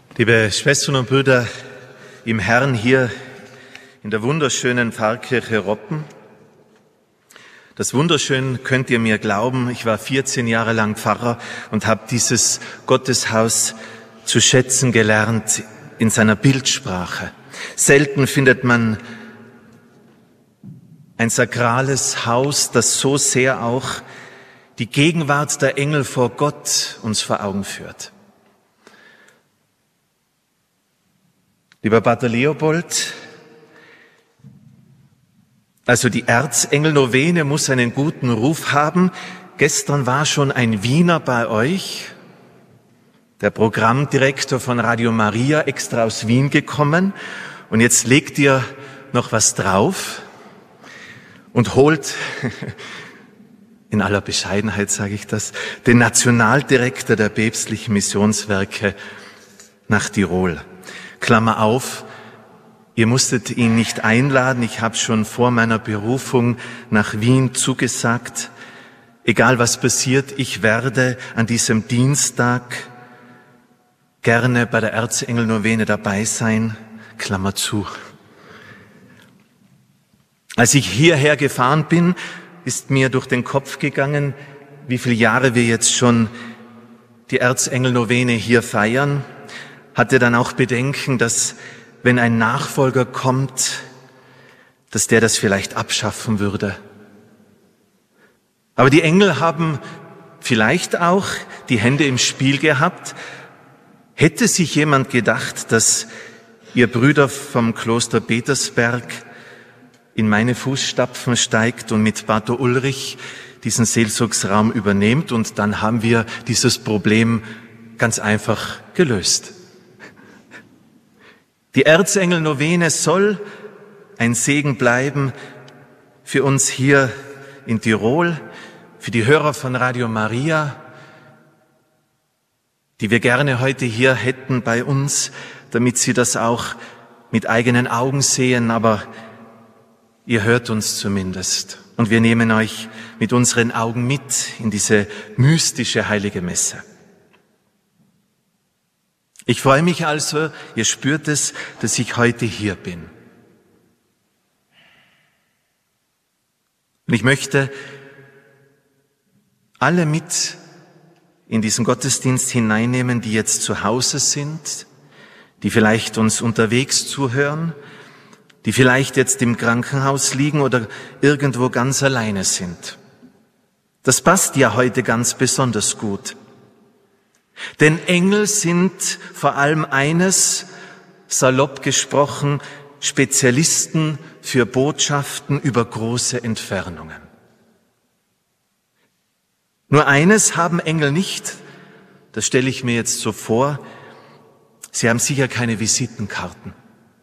Liebe Schwestern und Brüder im Herrn hier in der wunderschönen Pfarrkirche Roppen, das Wunderschön könnt ihr mir glauben, ich war 14 Jahre lang Pfarrer und habe dieses Gotteshaus zu schätzen gelernt in seiner Bildsprache. Selten findet man ein sakrales Haus, das so sehr auch die Gegenwart der Engel vor Gott uns vor Augen führt. Lieber Pater Leopold, also die Erzengelnovene muss einen guten Ruf haben. Gestern war schon ein Wiener bei euch, der Programmdirektor von Radio Maria, extra aus Wien gekommen. Und jetzt legt ihr noch was drauf und holt, in aller Bescheidenheit sage ich das, den Nationaldirektor der päpstlichen Missionswerke nach Tirol. Klammer auf, ihr musstet ihn nicht einladen, ich habe schon vor meiner Berufung nach Wien zugesagt, egal was passiert, ich werde an diesem Dienstag gerne bei der Erzengelnovene dabei sein, Klammer zu. Als ich hierher gefahren bin, ist mir durch den Kopf gegangen, wie viele Jahre wir jetzt schon die Erzengelnovene hier feiern. Hatte dann auch Bedenken, dass wenn ein Nachfolger kommt, dass der das vielleicht abschaffen würde. Aber die Engel haben vielleicht auch die Hände im Spiel gehabt. Hätte sich jemand gedacht, dass ihr Brüder vom Kloster Petersberg in meine Fußstapfen steigt und mit Pater Ulrich diesen Seelsorgsraum übernehmt, und dann haben wir dieses Problem ganz einfach gelöst. Die Erzengelnovene soll ein Segen bleiben für uns hier in Tirol, für die Hörer von Radio Maria, die wir gerne heute hier hätten bei uns, damit sie das auch mit eigenen Augen sehen, aber ihr hört uns zumindest. Und wir nehmen euch mit unseren Augen mit in diese mystische heilige Messe. Ich freue mich also, ihr spürt es, dass ich heute hier bin. Und ich möchte alle mit in diesen Gottesdienst hineinnehmen, die jetzt zu Hause sind, die vielleicht uns unterwegs zuhören, die vielleicht jetzt im Krankenhaus liegen oder irgendwo ganz alleine sind. Das passt ja heute ganz besonders gut. Denn Engel sind vor allem eines, salopp gesprochen, Spezialisten für Botschaften über große Entfernungen. Nur eines haben Engel nicht, das stelle ich mir jetzt so vor, sie haben sicher keine Visitenkarten.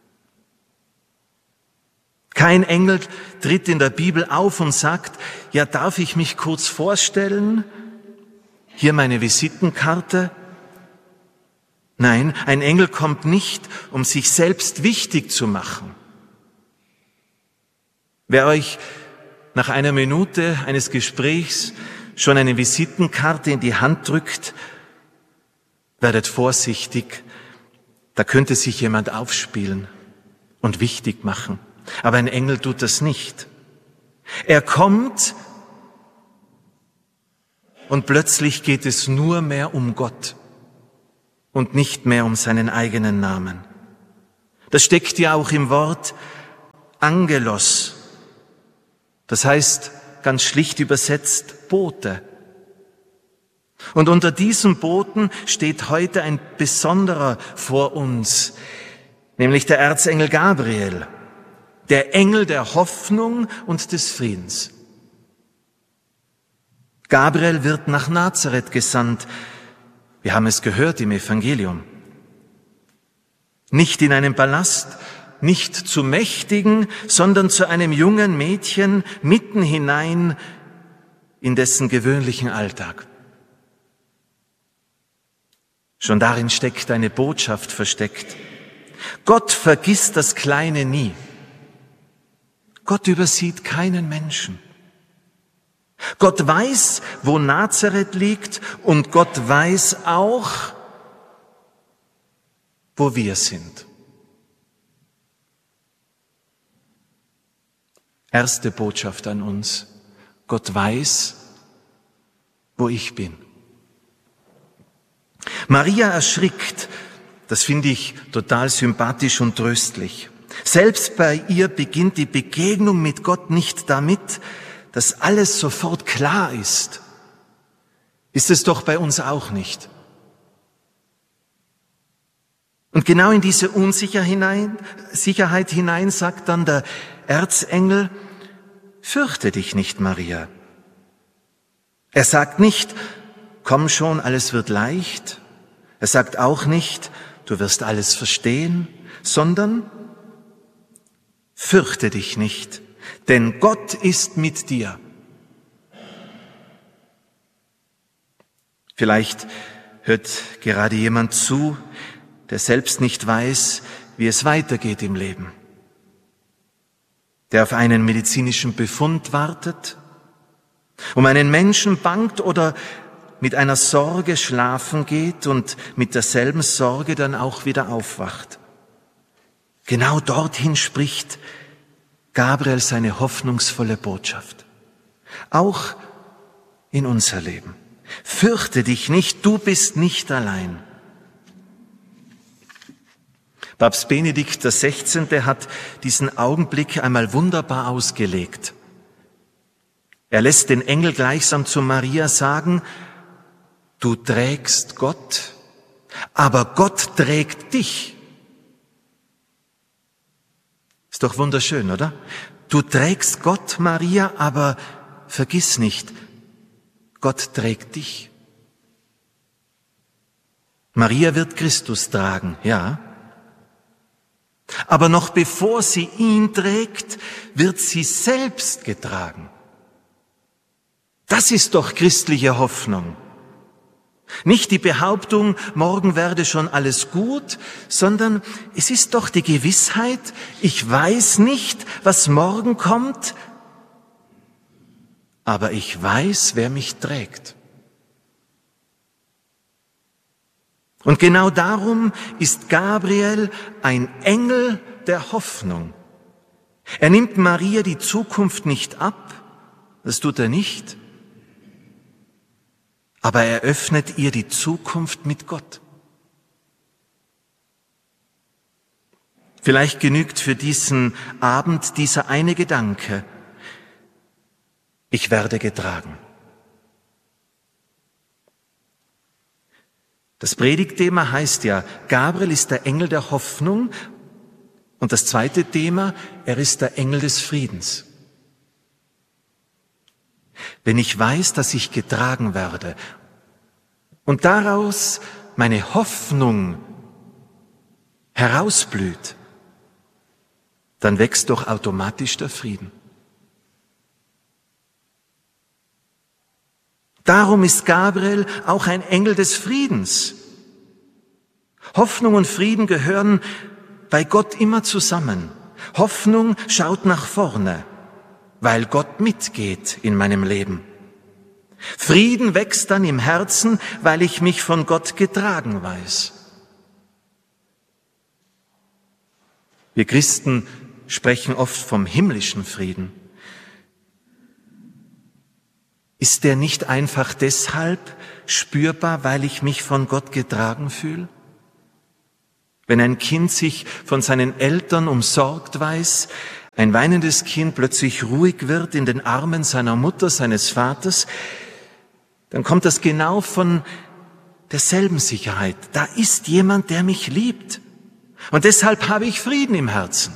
Kein Engel tritt in der Bibel auf und sagt, ja, darf ich mich kurz vorstellen? Hier meine Visitenkarte. Nein, ein Engel kommt nicht, um sich selbst wichtig zu machen. Wer euch nach einer Minute eines Gesprächs schon eine Visitenkarte in die Hand drückt, werdet vorsichtig, da könnte sich jemand aufspielen und wichtig machen. Aber ein Engel tut das nicht. Er kommt, und plötzlich geht es nur mehr um Gott und nicht mehr um seinen eigenen Namen. Das steckt ja auch im Wort Angelos. Das heißt, ganz schlicht übersetzt, Bote. Und unter diesen Boten steht heute ein besonderer vor uns, nämlich der Erzengel Gabriel, der Engel der Hoffnung und des Friedens. Gabriel wird nach Nazareth gesandt. Wir haben es gehört im Evangelium. Nicht in einem Palast, nicht zu Mächtigen, sondern zu einem jungen Mädchen mitten hinein in dessen gewöhnlichen Alltag. Schon darin steckt eine Botschaft versteckt. Gott vergisst das Kleine nie. Gott übersieht keinen Menschen. Gott weiß, wo Nazareth liegt, und Gott weiß auch, wo wir sind. Erste Botschaft an uns: Gott weiß, wo ich bin. Maria erschrickt, das finde ich total sympathisch und tröstlich. Selbst bei ihr beginnt die Begegnung mit Gott nicht damit, dass alles sofort klar ist. Ist es doch bei uns auch nicht. Und genau in diese Sicherheit hinein sagt dann der Erzengel: Fürchte dich nicht, Maria. Er sagt nicht: Komm schon, alles wird leicht. Er sagt auch nicht: Du wirst alles verstehen, sondern: Fürchte dich nicht, denn Gott ist mit dir. Vielleicht hört gerade jemand zu, der selbst nicht weiß, wie es weitergeht im Leben, der auf einen medizinischen Befund wartet, um einen Menschen bangt oder mit einer Sorge schlafen geht und mit derselben Sorge dann auch wieder aufwacht. Genau dorthin spricht Gabriel seine hoffnungsvolle Botschaft. Auch in unser Leben. Fürchte dich nicht, du bist nicht allein. Papst Benedikt XVI. Hat diesen Augenblick einmal wunderbar ausgelegt. Er lässt den Engel gleichsam zu Maria sagen: Du trägst Gott, aber Gott trägt dich. Ist doch wunderschön, oder? Du trägst Gott, Maria, aber vergiss nicht, Gott trägt dich. Maria wird Christus tragen, ja. Aber noch bevor sie ihn trägt, wird sie selbst getragen. Das ist doch christliche Hoffnung. Nicht die Behauptung, morgen werde schon alles gut, sondern es ist doch die Gewissheit, ich weiß nicht, was morgen kommt, aber ich weiß, wer mich trägt. Und genau darum ist Gabriel ein Engel der Hoffnung. Er nimmt Maria die Zukunft nicht ab, das tut er nicht, aber er öffnet ihr die Zukunft mit Gott. Vielleicht genügt für diesen Abend dieser eine Gedanke: Ich werde getragen. Das Predigtthema heißt ja, Gabriel ist der Engel der Hoffnung, und das zweite Thema, er ist der Engel des Friedens. Wenn ich weiß, dass ich getragen werde und daraus meine Hoffnung herausblüht, dann wächst doch automatisch der Frieden. Darum ist Gabriel auch ein Engel des Friedens. Hoffnung und Frieden gehören bei Gott immer zusammen. Hoffnung schaut nach vorne, weil Gott mitgeht in meinem Leben. Frieden wächst dann im Herzen, weil ich mich von Gott getragen weiß. Wir Christen sprechen oft vom himmlischen Frieden. Ist der nicht einfach deshalb spürbar, weil ich mich von Gott getragen fühle? Wenn ein Kind sich von seinen Eltern umsorgt weiß, ein weinendes Kind plötzlich ruhig wird in den Armen seiner Mutter, seines Vaters, dann kommt das genau von derselben Sicherheit. Da ist jemand, der mich liebt. Und deshalb habe ich Frieden im Herzen.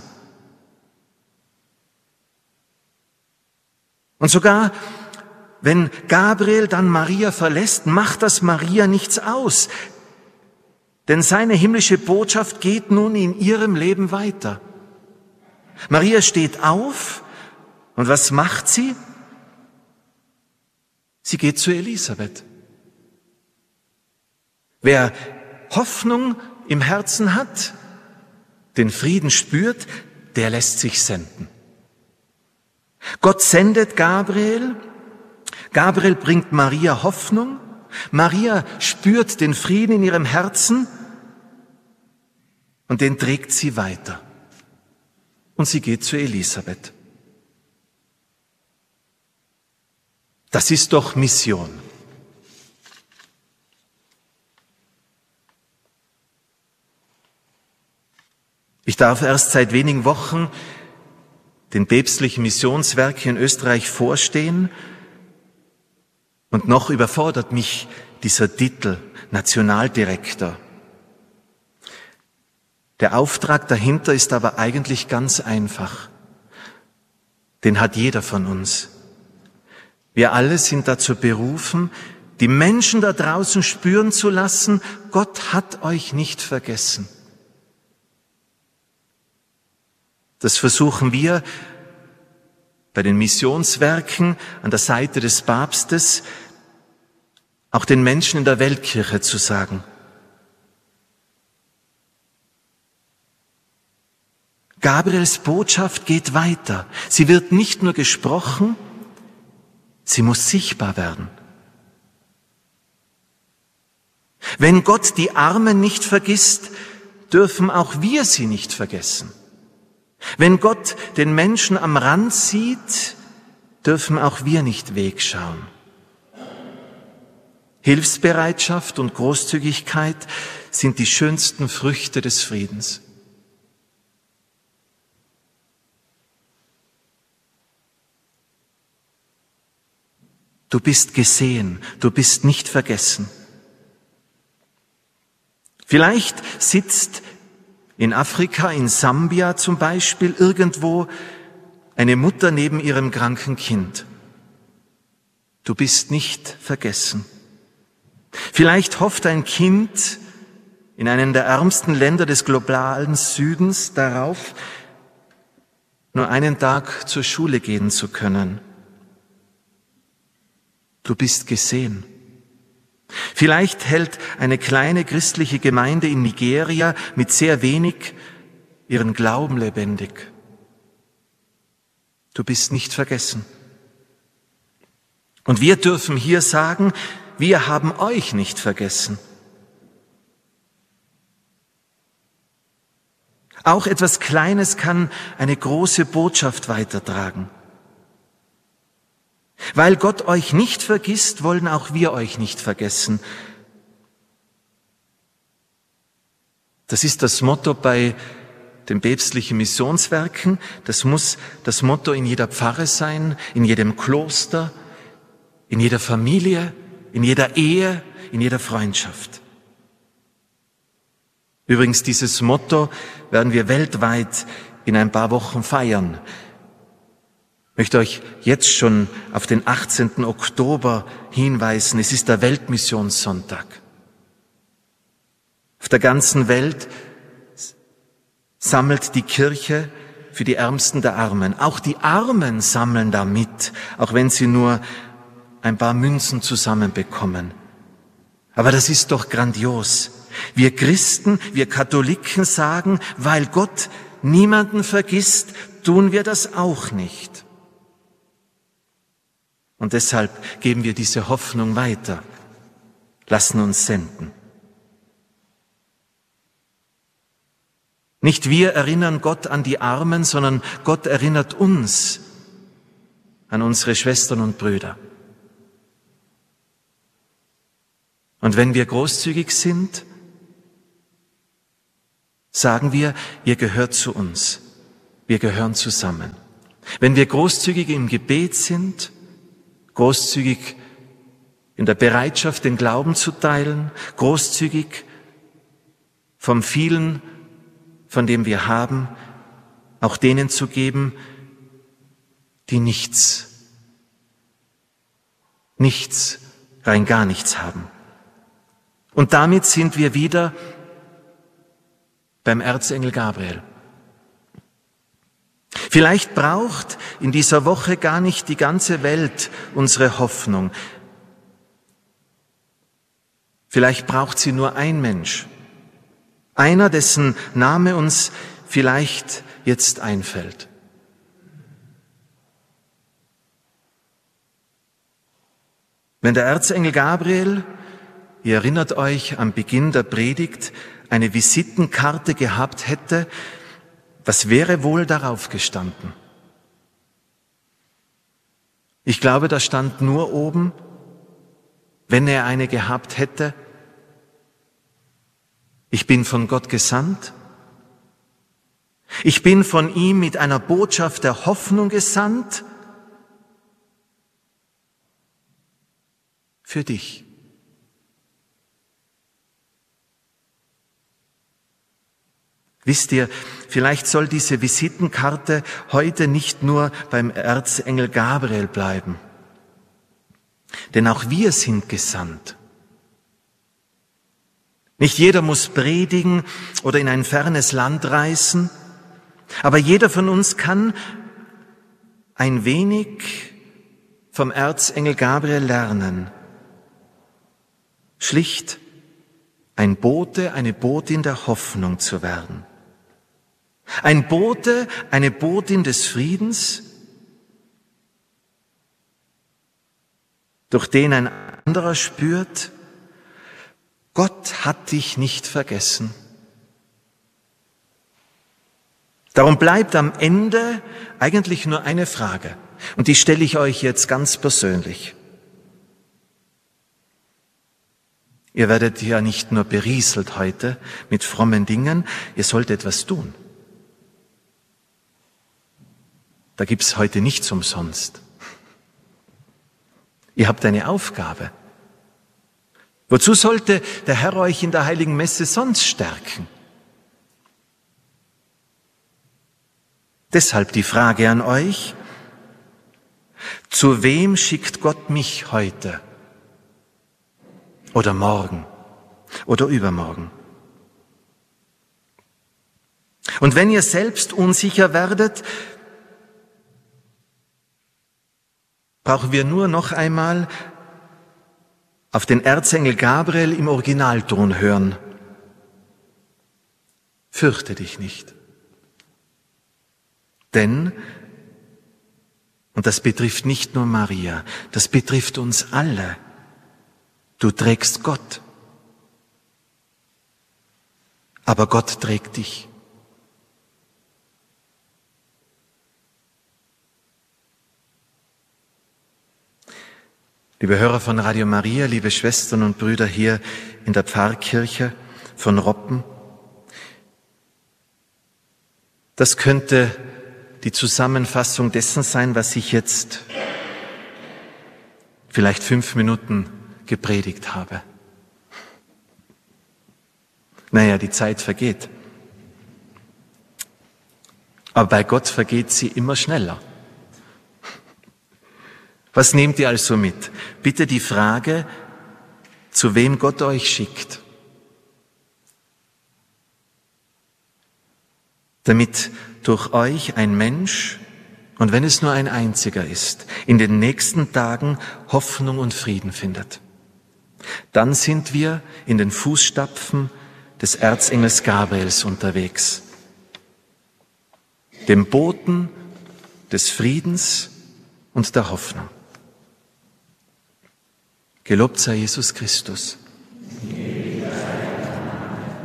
Und sogar wenn Gabriel dann Maria verlässt, macht das Maria nichts aus. Denn seine himmlische Botschaft geht nun in ihrem Leben weiter. Maria steht auf und was macht sie? Sie geht zu Elisabeth. Wer Hoffnung im Herzen hat, den Frieden spürt, der lässt sich senden. Gott sendet Gabriel. Gabriel bringt Maria Hoffnung. Maria spürt den Frieden in ihrem Herzen. Und den trägt sie weiter. Und sie geht zu Elisabeth. Das ist doch Mission. Ich darf erst seit wenigen Wochen den päpstlichen Missionswerken in Österreich vorstehen und noch überfordert mich dieser Titel Nationaldirektor. Der Auftrag dahinter ist aber eigentlich ganz einfach. Den hat jeder von uns. Wir alle sind dazu berufen, die Menschen da draußen spüren zu lassen, Gott hat euch nicht vergessen. Das versuchen wir bei den Missionswerken an der Seite des Papstes auch den Menschen in der Weltkirche zu sagen. Gabriels Botschaft geht weiter. Sie wird nicht nur gesprochen, sie muss sichtbar werden. Wenn Gott die Armen nicht vergisst, dürfen auch wir sie nicht vergessen. Wenn Gott den Menschen am Rand sieht, dürfen auch wir nicht wegschauen. Hilfsbereitschaft und Großzügigkeit sind die schönsten Früchte des Friedens. Du bist gesehen, du bist nicht vergessen. Vielleicht sitzt in Afrika, in Sambia zum Beispiel, irgendwo eine Mutter neben ihrem kranken Kind. Du bist nicht vergessen. Vielleicht hofft ein Kind in einem der ärmsten Länder des globalen Südens darauf, nur einen Tag zur Schule gehen zu können. Du bist gesehen. Vielleicht hält eine kleine christliche Gemeinde in Nigeria mit sehr wenig ihren Glauben lebendig. Du bist nicht vergessen. Und wir dürfen hier sagen, wir haben euch nicht vergessen. Auch etwas Kleines kann eine große Botschaft weitertragen. Weil Gott euch nicht vergisst, wollen auch wir euch nicht vergessen. Das ist das Motto bei den päpstlichen Missionswerken. Das muss das Motto in jeder Pfarre sein, in jedem Kloster, in jeder Familie, in jeder Ehe, in jeder Freundschaft. Übrigens, dieses Motto werden wir weltweit in ein paar Wochen feiern. Ich möchte euch jetzt schon auf den 18. Oktober hinweisen. Es ist der Weltmissionssonntag. Auf der ganzen Welt sammelt die Kirche für die Ärmsten der Armen. Auch die Armen sammeln da mit, auch wenn sie nur ein paar Münzen zusammenbekommen. Aber das ist doch grandios. Wir Christen, wir Katholiken sagen, weil Gott niemanden vergisst, tun wir das auch nicht. Und deshalb geben wir diese Hoffnung weiter, lassen uns senden. Nicht wir erinnern Gott an die Armen, sondern Gott erinnert uns an unsere Schwestern und Brüder. Und wenn wir großzügig sind, sagen wir, ihr gehört zu uns, wir gehören zusammen. Wenn wir großzügig im Gebet sind, großzügig in der Bereitschaft, den Glauben zu teilen, großzügig vom vielen, von dem wir haben, auch denen zu geben, die nichts, rein gar nichts haben. Und damit sind wir wieder beim Erzengel Gabriel. Vielleicht braucht in dieser Woche gar nicht die ganze Welt unsere Hoffnung. Vielleicht braucht sie nur ein Mensch. Einer, dessen Name uns vielleicht jetzt einfällt. Wenn der Erzengel Gabriel, ihr erinnert euch am Beginn der Predigt, eine Visitenkarte gehabt hätte, was wäre wohl darauf gestanden? Ich glaube, da stand nur oben, wenn er eine gehabt hätte: Ich bin von Gott gesandt. Ich bin von ihm mit einer Botschaft der Hoffnung gesandt für dich. Wisst ihr, vielleicht soll diese Visitenkarte heute nicht nur beim Erzengel Gabriel bleiben, denn auch wir sind gesandt. Nicht jeder muss predigen oder in ein fernes Land reisen, aber jeder von uns kann ein wenig vom Erzengel Gabriel lernen. Schlicht ein Bote, eine Botin der Hoffnung zu werden. Ein Bote, eine Botin des Friedens, durch den ein anderer spürt: Gott hat dich nicht vergessen. Darum bleibt am Ende eigentlich nur eine Frage, und die stelle ich euch jetzt ganz persönlich. Ihr werdet ja nicht nur berieselt heute mit frommen Dingen, ihr sollt etwas tun. Da gibt's heute nichts umsonst. Ihr habt eine Aufgabe. Wozu sollte der Herr euch in der Heiligen Messe sonst stärken? Deshalb die Frage an euch: Zu wem schickt Gott mich heute? Oder morgen? Oder übermorgen? Und wenn ihr selbst unsicher werdet, brauchen wir nur noch einmal auf den Erzengel Gabriel im Originalton hören. Fürchte dich nicht. Denn, und das betrifft nicht nur Maria, das betrifft uns alle, du trägst Gott. Aber Gott trägt dich. Liebe Hörer von Radio Maria, liebe Schwestern und Brüder hier in der Pfarrkirche von Roppen, das könnte die Zusammenfassung dessen sein, was ich jetzt vielleicht 5 Minuten gepredigt habe. Naja, die Zeit vergeht. Aber bei Gott vergeht sie immer schneller. Was nehmt ihr also mit? Bitte die Frage, zu wem Gott euch schickt. Damit durch euch ein Mensch, und wenn es nur ein einziger ist, in den nächsten Tagen Hoffnung und Frieden findet. Dann sind wir in den Fußstapfen des Erzengels Gabriels unterwegs, dem Boten des Friedens und der Hoffnung. Gelobt sei Jesus Christus.